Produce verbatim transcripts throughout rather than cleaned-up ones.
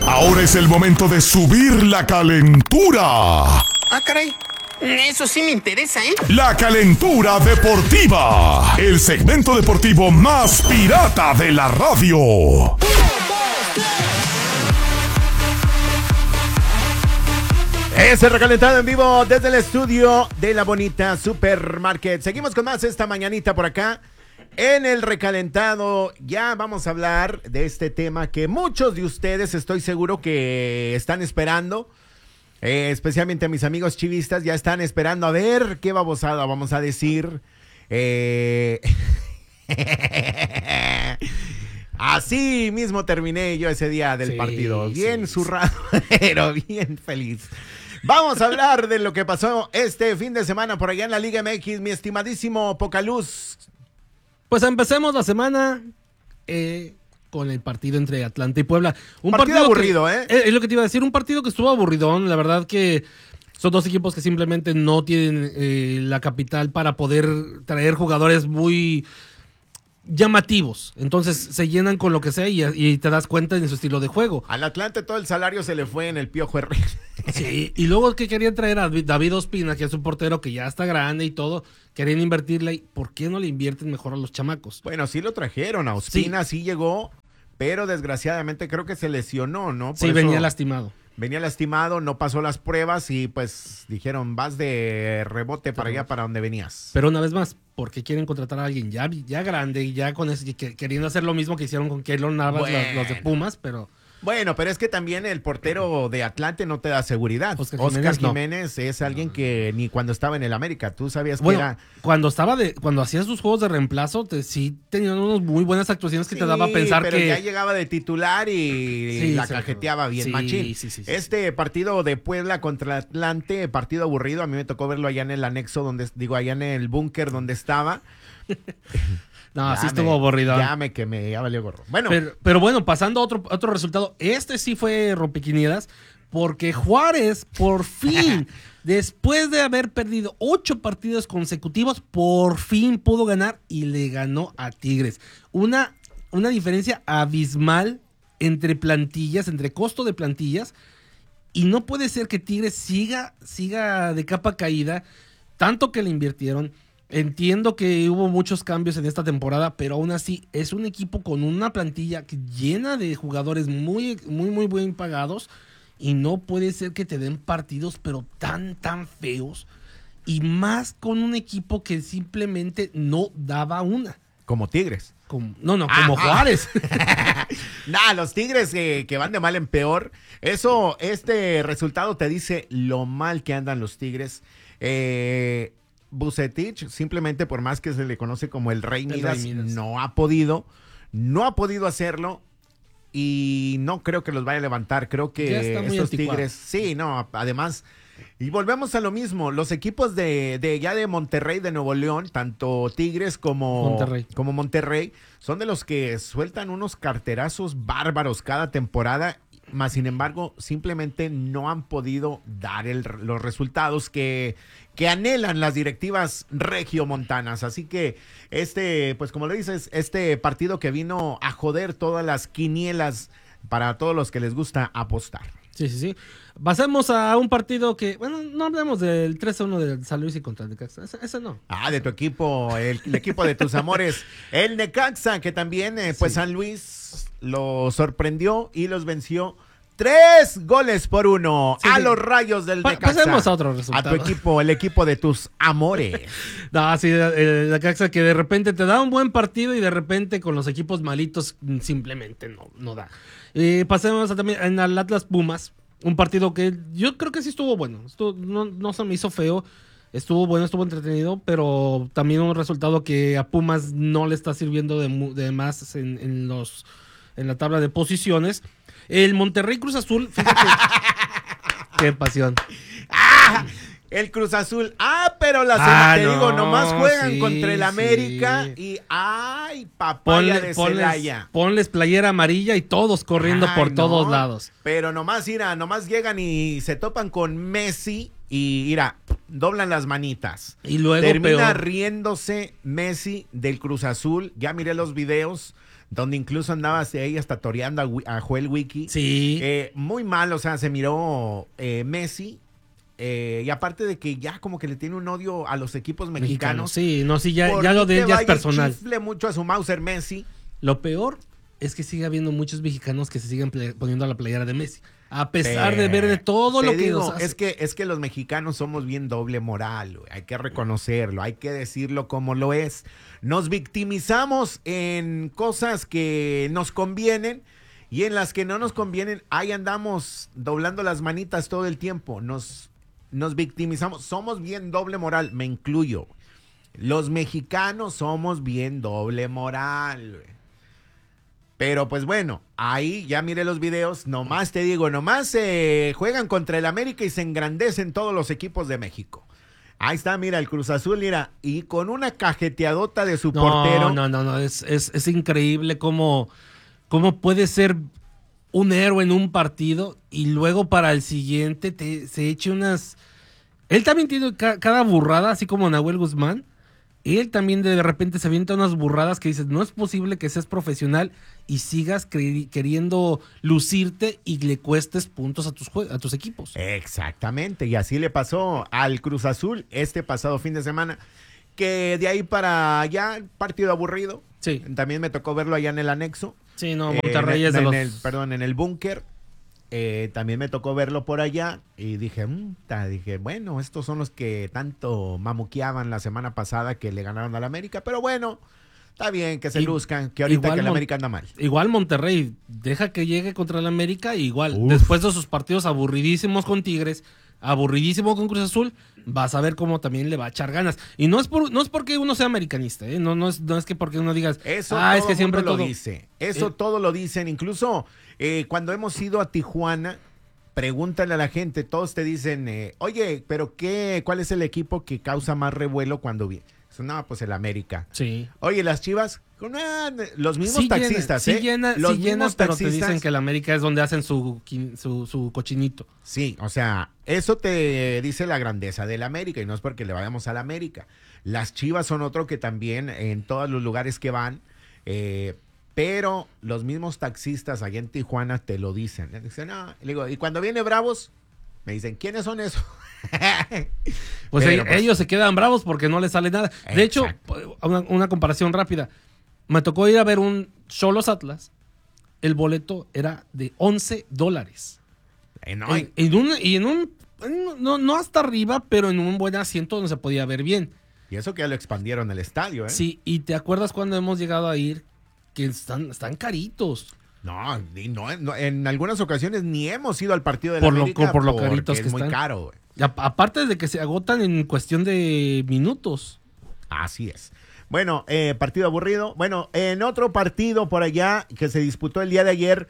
Ahora es el momento de subir la calentura. Ah, caray. Eso sí me interesa, ¿eh? La calentura deportiva. El segmento deportivo más pirata de la radio. Es el recalentado en vivo desde el estudio de la bonita Supermarket. Seguimos con más esta mañanita por acá. En el recalentado ya vamos a hablar de este tema que muchos de ustedes estoy seguro que están esperando. Eh, especialmente a mis amigos chivistas ya están esperando a ver qué babosada vamos a decir. Eh... Así mismo terminé yo ese día del sí, partido. Bien sí, zurrado, sí. Pero bien feliz. Vamos a hablar de lo que pasó este fin de semana por allá en la Liga M X, mi estimadísimo Pocaluz. Pues empecemos la semana eh, con el partido entre Atlanta y Puebla. Un partido, partido aburrido, que, ¿eh? Es lo que te iba a decir, un partido que estuvo aburridón. La verdad que son dos equipos que simplemente no tienen eh, la capital para poder traer jugadores muy llamativos. Entonces se llenan con lo que sea y, y te das cuenta en su estilo de juego. Al Atlante todo el salario se le fue en el Piojo Herrera. Sí, y luego que querían traer a David Ospina, que es un portero que ya está grande y todo, querían invertirle. ¿Por qué no le invierten mejor a los chamacos? Bueno, sí lo trajeron, a Ospina sí, sí llegó, pero desgraciadamente creo que se lesionó, ¿no? Por sí, venía lastimado. Venía lastimado, no pasó las pruebas y pues dijeron, vas de rebote para allá, para donde venías. Pero una vez más, ¿por qué quieren contratar a alguien ya, ya grande y ya con eso, que, queriendo hacer lo mismo que hicieron con Keylor Navas, bueno. los, los de Pumas, pero... Bueno, pero es que también el portero de Atlante no te da seguridad. Oscar Jiménez, Oscar Jiménez no. Es alguien que ni cuando estaba en el América, tú sabías bueno, que era... Cuando estaba de, cuando hacía sus juegos de reemplazo, te, sí tenían unas muy buenas actuaciones que sí, te daba a pensar pero que... pero ya llegaba de titular y sí, la cajeteaba bien sí, machín. Sí, sí, sí, este sí. partido de Puebla contra Atlante, partido aburrido, a mí me tocó verlo allá en el anexo, donde digo, allá en el búnker donde estaba... No, ya sí estuvo aburrido. Ya me quemé, ya valió gorro. Bueno. Pero, pero bueno, pasando a otro, otro resultado. Este sí fue rompequinielas, porque Juárez, por fin, después de haber perdido ocho partidos consecutivos, por fin pudo ganar y le ganó a Tigres. Una, una diferencia abismal entre plantillas, entre costo de plantillas, y no puede ser que Tigres siga, siga de capa caída, tanto que le invirtieron. Entiendo que hubo muchos cambios en esta temporada, pero aún así es un equipo con una plantilla llena de jugadores muy, muy, muy bien pagados y no puede ser que te den partidos pero tan, tan feos y más con un equipo que simplemente no daba una. Como Tigres. Como, no, no, como ah, Juárez. Ah. Nah, los Tigres eh, que van de mal en peor. Eso, este resultado te dice lo mal que andan los Tigres. Eh... Vucetich, simplemente por más que se le conoce como el Rey Midas, el Rey Midas, no ha podido, no ha podido hacerlo y no creo que los vaya a levantar. Creo que estos Tigres, sí, no, además, y volvemos a lo mismo, los equipos de, de ya de Monterrey, de Nuevo León, tanto Tigres como Monterrey. como Monterrey, son de los que sueltan unos carterazos bárbaros cada temporada. Más sin embargo, simplemente no han podido dar el, los resultados que, que anhelan las directivas regiomontanas. Así que este, pues como lo dices, este partido que vino a joder todas las quinielas para todos los que les gusta apostar. Sí, sí, sí. Pasemos a un partido que, bueno, no hablemos del tres a uno de San Luis y contra el Necaxa. Ese, ese no. Ah, de tu equipo, el, el equipo de tus amores. El Necaxa, que también, eh, pues sí. San Luis lo sorprendió y los venció tres goles por uno sí, a sí. los Rayos del pa Necaxa. Pasemos a otro resultado. A tu equipo, el equipo de tus amores. No, sí, el Necaxa que de repente te da un buen partido y de repente con los equipos malitos simplemente no, no da. Eh, pasemos a también en el Atlas Pumas, un partido que yo creo que sí estuvo bueno. Estuvo, no, no se me hizo feo. Estuvo bueno, estuvo entretenido, pero también un resultado que a Pumas no le está sirviendo de, de más en, en, los, en la tabla de posiciones. El Monterrey Cruz Azul, fíjate. Qué pasión. ¡Ah! El Cruz Azul. Ah, pero la semana, ah, te no, digo, nomás juegan sí, contra el América sí. y ¡ay, papaya ponle, de ponles, Celaya! Ponles playera amarilla y todos corriendo Ay, por no, todos lados. Pero nomás, mira, nomás llegan y se topan con Messi y, mira, doblan las manitas. Y luego termina peor. riéndose Messi del Cruz Azul. Ya miré los videos donde incluso andaba ahí hasta toreando a, Wi- a Joel Wiki. Sí. Eh, muy mal, o sea, se miró eh, Messi. Eh, y aparte de que ya como que le tiene un odio a los equipos mexicanos. Mexicanos. Sí, no, sí, ya, Por ya lo mí de que él ya es vaya y personal. chifle mucho a su Mauser Messi. Lo peor es que sigue habiendo muchos mexicanos que se siguen ple- poniendo a la playera de Messi. A pesar de ver de todo Te lo que digo, nos hace. es que es que los mexicanos somos bien doble moral, güey. Hay que reconocerlo, hay que decirlo como lo es. Nos victimizamos en cosas que nos convienen y en las que no nos convienen, ahí andamos doblando las manitas todo el tiempo. Nos nos victimizamos, somos bien doble moral, me incluyo. Los mexicanos somos bien doble moral, güey. Pero pues bueno, ahí ya miré los videos, nomás te digo, nomás eh, juegan contra el América y se engrandecen todos los equipos de México. Ahí está, mira, el Cruz Azul, mira, y con una cajeteadota de su No, portero. no, no, no, es, es, es increíble cómo, cómo puede ser un héroe en un partido y luego para el siguiente te, se eche unas... Él también tiene ca- cada burrada, así como Nahuel Guzmán. Él también de repente se avienta unas burradas que dices, no es posible que seas profesional y sigas cre- queriendo lucirte y le cuestes puntos a tus, jue- a tus equipos. Exactamente, y así le pasó al Cruz Azul este pasado fin de semana, que de ahí para allá, partido aburrido. Sí. También me tocó verlo allá en el anexo. Sí, no, Eh, Monterrey en, es de en los... el, perdón, en el búnker. Eh, también me tocó verlo por allá y dije, "Mm, ta", dije, bueno, estos son los que tanto mamuqueaban la semana pasada que le ganaron al América, pero bueno, está bien que se I- luzcan, que ahorita igual que el Mon- América anda mal. Igual Monterrey, deja que llegue contra el América, y igual, Uf. después de sus partidos aburridísimos con Tigres, aburridísimo con Cruz Azul, vas a ver cómo también le va a echar ganas. Y no es por, no es porque uno sea americanista, ¿eh? no, no, es, no es que porque uno digas, Eso ah, todo es que siempre mundo todo... lo dice. Eso Eh. todo lo dicen. Incluso eh, cuando hemos ido a Tijuana, pregúntale a la gente, todos te dicen, eh, oye, pero qué, ¿cuál es el equipo que causa más revuelo cuando viene? No, pues el América. Sí. Oye, las Chivas, ah, los mismos Sí llena, taxistas, sí ¿eh? llena, los sí llena, mismos pero te taxistas. dicen que el América es donde hacen su, quin- su, su cochinito. Sí, o sea, eso te dice la grandeza del América y no es porque le vayamos al América. Las Chivas son otro que también en todos los lugares que van, eh, pero los mismos taxistas allá en Tijuana te lo dicen. Dicen, no, y le digo, y cuando viene Bravos, me dicen, ¿quiénes son esos? Pues, Pero, eh, pues, ellos se quedan bravos porque no les sale nada. De hecho, Exacto. una, una comparación rápida. Me tocó ir a ver un Xolos Atlas. El boleto era de once dólares. eh, no, En, en un, y en un, en- no, no hasta arriba, pero en un buen asiento donde se podía ver bien. y eso que ya lo expandieron el estadio, ¿eh? Sí, y te acuerdas cuando hemos llegado a ir que están, están caritos. No, y no, no, en algunas ocasiones ni hemos ido al partido de la Por lo- América por lo porque caritos es que muy están. caro, güey. Y a- aparte de que se agotan en cuestión de minutos. Así es. Bueno, eh, partido aburrido. Bueno, en otro partido por allá que se disputó el día de ayer,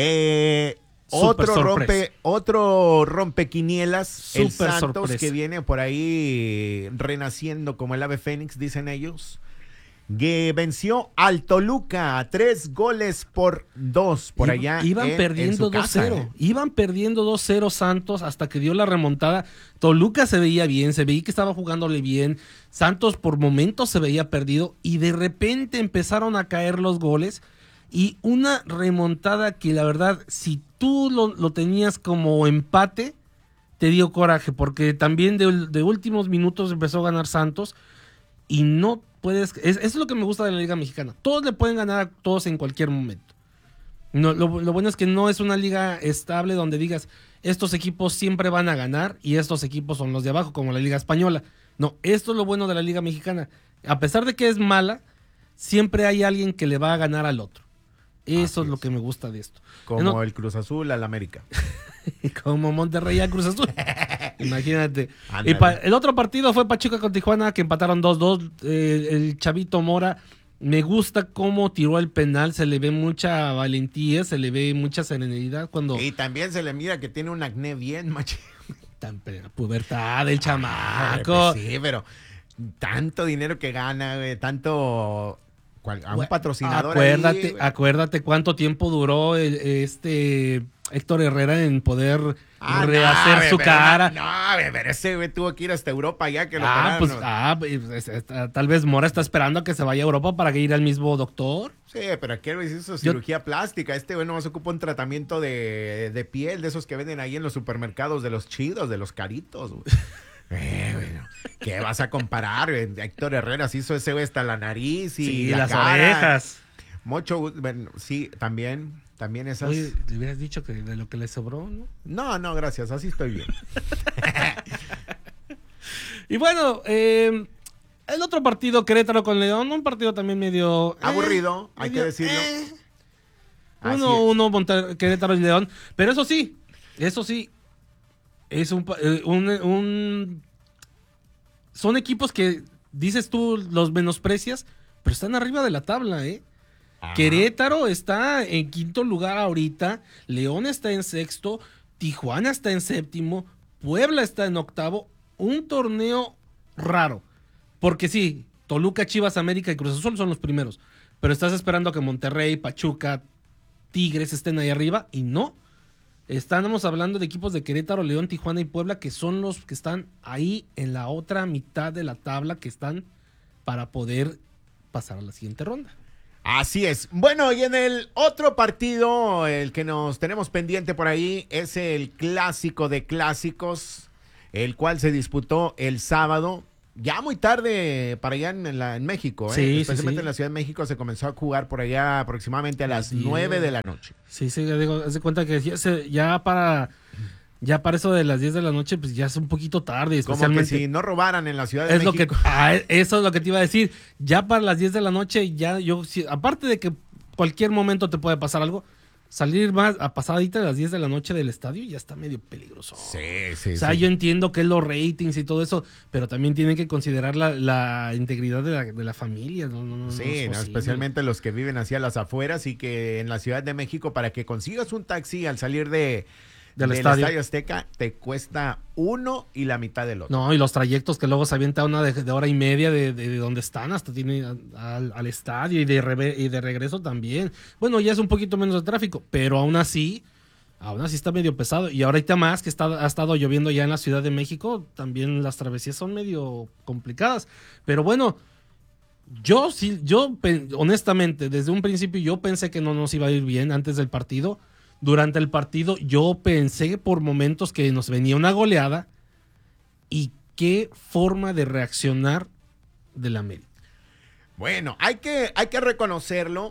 eh, Súper otro sorpresa. rompe, otro rompequinielas, el Súper Santos sorpresa. que viene por ahí renaciendo como el ave fénix, dicen ellos. Que venció al Toluca a tres goles por dos por Iba- allá. Iban en- en perdiendo su dos casa, cero. ¿eh? Iban perdiendo dos cero Santos hasta que dio la remontada. Toluca se veía bien, se veía que estaba jugándole bien. Santos por momentos se veía perdido y de repente empezaron a caer los goles. Y una remontada que la verdad, si tú lo, lo tenías como empate, te dio coraje porque también de, de últimos minutos empezó a ganar Santos y no puedes... Es, eso es lo que me gusta de la Liga Mexicana. Todos le pueden ganar a todos en cualquier momento. No, lo, lo bueno es que no es una liga estable donde digas, estos equipos siempre van a ganar y estos equipos son los de abajo, como la Liga Española. No, esto es lo bueno de la Liga Mexicana. A pesar de que es mala, siempre hay alguien que le va a ganar al otro. Eso Así es lo es. que me gusta de esto. Como No- el Cruz Azul al América. como Monterrey a Cruz Azul. Imagínate. Ándale. Y pa- el otro partido fue Pachuca con Tijuana, que empataron dos dos. Eh, el Chavito Mora, me gusta cómo tiró el penal. Se le ve mucha valentía, se le ve mucha serenidad cuando... Y también se le mira que tiene un acné bien, machi. Tan pe- pubertad del Ah, chamaco. pues sí, pero tanto dinero que gana, güey, tanto cual- a un Güey, patrocinador Acuérdate, ahí, güey. acuérdate cuánto tiempo duró el- este Héctor Herrera en poder Ah, rehacer no, su pero cara. No, no, pero ese güey tuvo que ir hasta Europa ya que lo Ah, operaron, pues, ¿no? ah, pues, es- es- tal vez Mora está esperando a que se vaya a Europa para que ir al mismo doctor. Sí, pero aquel güey hizo cirugía plástica. Este güey nomás ocupa un tratamiento de, de piel, de esos que venden ahí en los supermercados, de los chidos, de los caritos, güey. Eh, bueno, ¿qué vas a comparar? güey? Héctor Herrera se hizo ese güey hasta la nariz y Sí, la las cara. orejas. Mucho, gu- bueno, sí, también, también esas. Oye, le hubieras dicho que de lo que le sobró, ¿no? No, no, gracias, así estoy bien. Y bueno, eh, el otro partido, Querétaro con León, un partido también medio... eh, Aburrido, hay medio, que decirlo. eh. Así Uno, es. uno, Monter- Querétaro y León. Pero eso sí, eso sí, es un, pa- eh, un, un- son equipos que dices tú los menosprecias, pero están arriba de la tabla, ¿eh? Ajá. Querétaro está en quinto lugar ahorita, León está en sexto, Tijuana está en séptimo, Puebla está en octavo, un torneo raro, porque sí, Toluca, Chivas, América y Cruz Azul son los primeros, pero estás esperando que Monterrey, Pachuca, Tigres estén ahí arriba y no. Estamos hablando de equipos de Querétaro, León, Tijuana y Puebla que son los que están ahí en la otra mitad de la tabla que están para poder pasar a la siguiente ronda. Así es. Bueno, y en el otro partido, el que nos tenemos pendiente por ahí, es el clásico de clásicos, el cual se disputó el sábado, ya muy tarde para allá en, la, en México, ¿eh? Sí, sí, especialmente sí. en la Ciudad de México se comenzó a jugar por allá aproximadamente a las Diez. nueve de la noche. Sí, sí, ya digo, haz de cuenta que ya, se- ya para ya para eso de las diez de la noche, pues ya es un poquito tarde, Como que especialmente. si no robaran en la Ciudad de Es lo que, México. ah, eso es lo que te iba a decir. Ya para las diez de la noche, ya yo, si- aparte de que cualquier momento te puede pasar algo, salir más a pasadita de las diez de la noche del estadio ya está medio peligroso. Sí, sí, O sea, sí. yo entiendo que es los ratings y todo eso, pero también tienen que considerar la, la integridad de la, de la familia. No, no, no, no Sí, es ¿no? posible. especialmente los que viven hacia las afueras y que en la Ciudad de México para que consigas un taxi al salir de, Del del estadio. estadio Azteca te cuesta uno y la mitad del otro. No, y los trayectos que luego se avienta una de, de hora y media de, de, de donde están hasta tiene a- al, al estadio y de, reve- y de regreso también. Bueno, ya es un poquito menos de tráfico, pero aún así, aún así está medio pesado. Y ahorita más que está, ha estado lloviendo ya en la Ciudad de México, también las travesías son medio complicadas. Pero bueno, yo sí, yo pe- honestamente, desde un principio yo pensé que no nos iba a ir bien antes del partido. Durante el partido yo pensé por momentos que nos venía una goleada. Y qué forma de reaccionar del América. Bueno, hay que, hay que reconocerlo.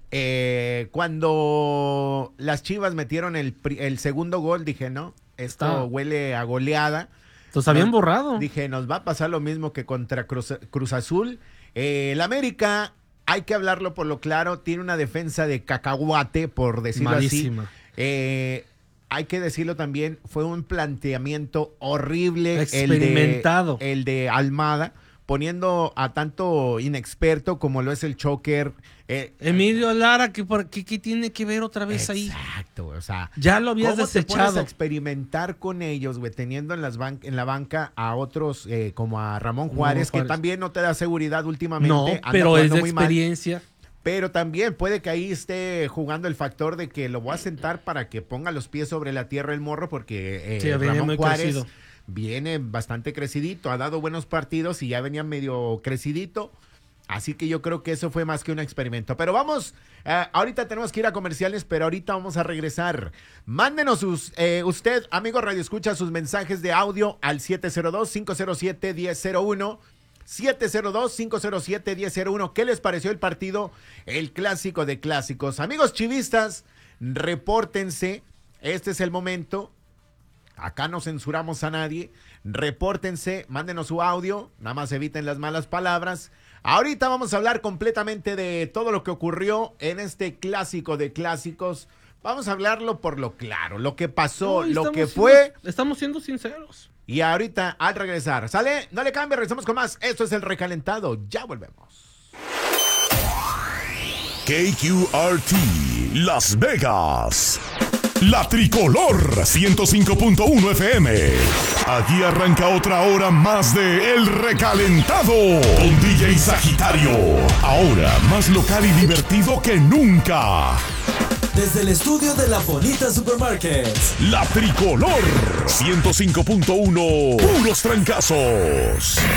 Eh, cuando las Chivas metieron el, pri- el segundo gol, dije, no, esto Está- huele a goleada. Entonces habían Nos- borrado. Dije, nos va a pasar lo mismo que contra Cruz, Cruz Azul. Eh, el América, hay que hablarlo por lo claro, tiene una defensa de cacahuate, por decirlo Malísima. así. Eh, hay que decirlo también, fue un planteamiento horrible. Experimentado. El de, el de Almada, poniendo a tanto inexperto como lo es el Choker. eh, Emilio Lara, ¿qué, por- qué- qué tiene que ver otra vez ahí? Exacto, o sea. Ya lo habías ¿Cómo te pones desechado. a experimentar con ellos, güey, teniendo en, las ban- en la banca a otros eh, como a Ramón Juárez, que Juárez. también no te da seguridad últimamente? No, anda pero es jugando de muy mal. experiencia. Pero también puede que ahí esté jugando el factor de que lo voy a sentar para que ponga los pies sobre la tierra el morro, porque eh, Sí, venía Ramón muy Juárez crecido. viene bastante crecidito, ha dado buenos partidos y ya venía medio crecidito. Así que yo creo que eso fue más que un experimento. Pero vamos, eh, ahorita tenemos que ir a comerciales, pero ahorita vamos a regresar. Mándenos sus, eh, usted, amigo Radio Escucha, sus mensajes de audio al siete cero dos, cinco cero siete, uno cero cero uno. siete cero dos, cinco cero siete, uno cero cero uno. ¿Qué les pareció el partido? El clásico de clásicos. Amigos chivistas, repórtense. Este es el momento. Acá no censuramos a nadie. Repórtense, mándenos su audio. Nada más eviten las malas palabras. Ahorita vamos a hablar completamente de todo lo que ocurrió en este clásico de clásicos. Vamos a hablarlo por lo claro, lo que pasó, No, lo estamos que siendo- fue. Estamos siendo sinceros. Y ahorita al regresar, ¿sale? No le cambie, regresamos con más. Esto es El Recalentado. Ya volvemos. K Q R T, Las Vegas. La Tricolor ciento cinco punto uno F M. Aquí arranca otra hora más de El Recalentado con D J Sagitario. Ahora más local y divertido que nunca. Desde el estudio de La Bonita Supermarket. La Tricolor ciento cinco punto uno. Puros trancazos.